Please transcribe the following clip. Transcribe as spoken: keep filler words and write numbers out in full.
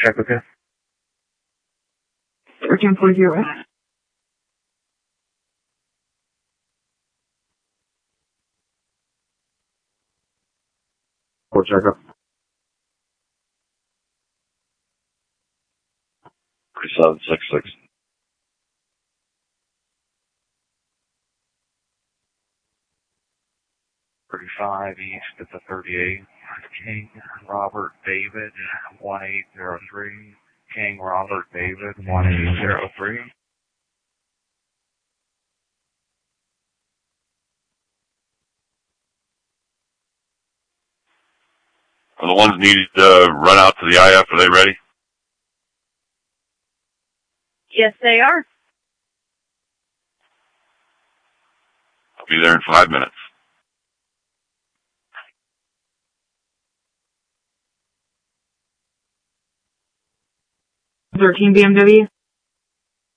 check with you. thirteen forty. Full checkup. seven six six. thirty-five east at the thirty-eight. King Robert David, one eight zero three. King Robert David, one eight zero three. Are the ones needed to run out to the I F, are they ready? Yes, they are. I'll be there in five minutes. thirteen B M W.